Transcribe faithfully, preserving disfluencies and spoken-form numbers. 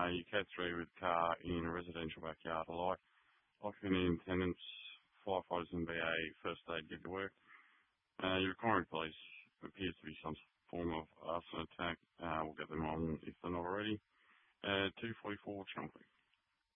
you cab through with a car in a residential backyard. A light occupant in attendance, firefighters and B A first aid did the work. Uh, your Macquarie police appears to be some form of arson attack. Uh, we'll get them on if they're not already. Uh, two forty-four Chunkley.